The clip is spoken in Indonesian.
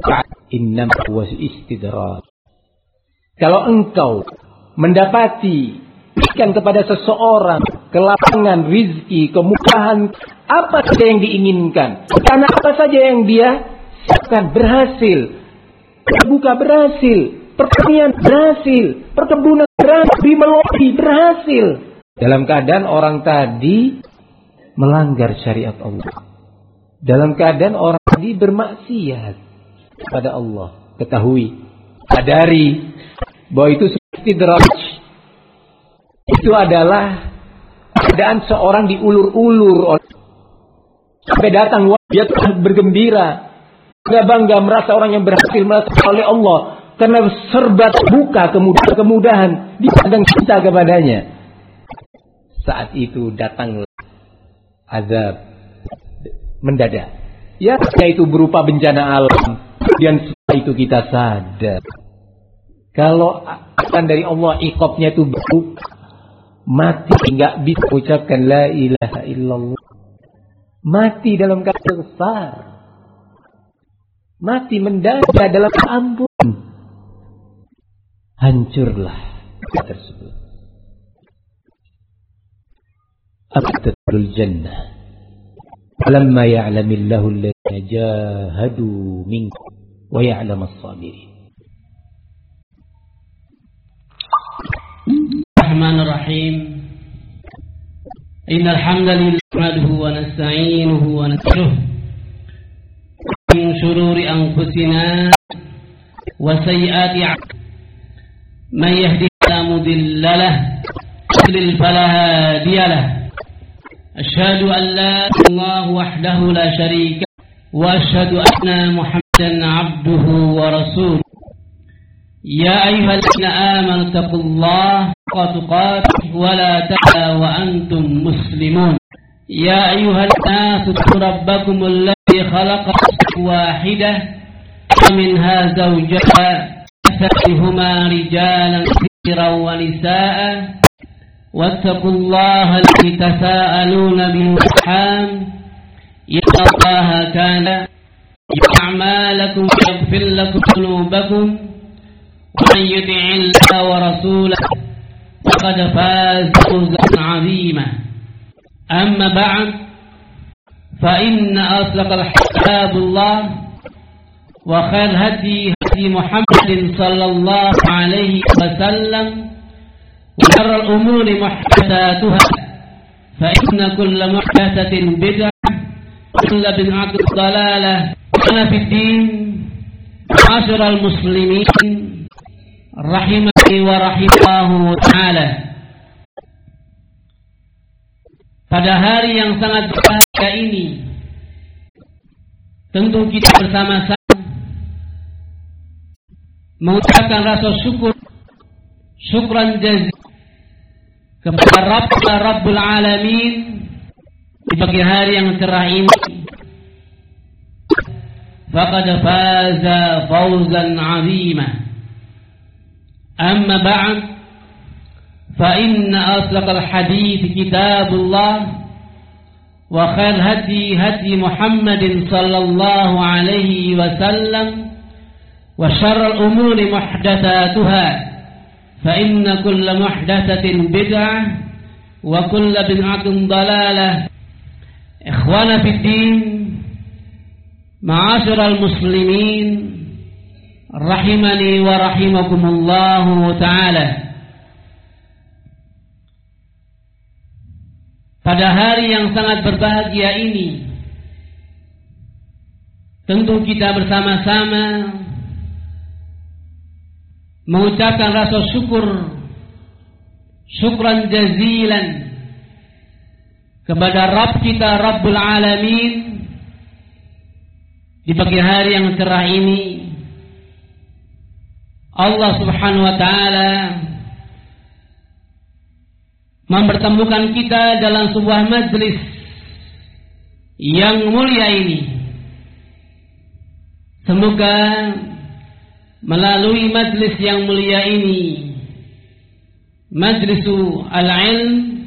innama huwa istidraj. Kalau engkau mendapati berikan kepada seseorang kelapangan, rizki, kemudahan, apa saja yang diinginkan, karena apa saja yang dia siapkan berhasil, terbuka berhasil, pertanian berhasil, perkebunan berhasil, melodi berhasil. Dalam keadaan orang tadi melanggar syariat Allah, dalam keadaan orang tadi bermaksiat kepada Allah, ketahui, sadari bahwa itu istidraj. Itu adalah keadaan seorang diulur-ulur sampai datang dia telah bergembira, bangga merasa orang yang berhasil, merasa oleh Allah karena serba terbuka kemudahan dipandang cinta kepadanya. Saat itu datanglah azab mendadak. Ya, yaitu berupa bencana alam. Dan setelah itu kita sadar kalau akan dari Allah iqabnya itu berupa mati, enggak bisa ucapkan la ilaha illallah. Mati dalam keadaan besar. Mati mendadak dalam ampun. Hancurlah tersebut. Abtatul jannah. Falamma ya'lamillahu alladhina jahadu minkum wa ya'lamas sabirin. Bismillahirrahmanirrahim. Innal hamdalillah nahmaduhu wa nasta'inuhu wa nastaghfiruh. Min shururi anfusina wa sayyiati a'malina. Man yahdihillahu mudilla lahu wa yudlil fala hadiya lahu. Ashhadu an la ilaha illallah wahdahu la syarika lahu wa ashhadu anna Muhammadan 'abduhu wa rasuluh. Ya ayyuhalladzina amanu taqullaha haqqa tuqatih wa la ta'ala wa antum muslimun. Ya ayyuhan nasu rabbakum alladzi khalaqakum wahidah wa minha zawjaha fathihuma rijalan katsiran wa nisaa'a wattaqullaha alladzi tasaaluna bihi arham inna Allaha kana ya'lamu yaghfir lakum dhunubakum ومن يطع الله ورسوله فقد فاز فوزا عظيما. أما بعد فإن أصدق الحديث كتاب الله وخير الهدي هدي محمد صلى الله عليه وسلم وشر الأمور محدثاتها فإن كل محدثة بدعة وكل بدعة ضلالة. أنا في الدين معاشر المسلمين rahimani wa rahimahu ta'ala. Pada hari yang sangat berbahagia ini, tentu kita bersama-sama mengucapkan rasa syukran jazil kepada Rabbul Alamin di pagi hari yang cerah ini. Faqad faza fawzan 'azima. أما بعد فإن أصدق الحديث كتاب الله وخير هدي محمد صلى الله عليه وسلم وشر الأمور محدثاتها فإن كل محدثة بدعة وكل بدعة ضلالة. إخوانا في الدين معاشر المسلمين rahimani wa rahimakumullahu ta'ala. Pada hari yang sangat berbahagia ini, tentu kita bersama-sama mengucapkan rasa syukran jazilan kepada Rabb kita Rabbul Alamin di pagi hari yang cerah ini. Allah Subhanahu wa ta'ala mempertemukan kita dalam sebuah majlis yang mulia ini. Semoga melalui majlis yang mulia ini, majlisu al-ilm,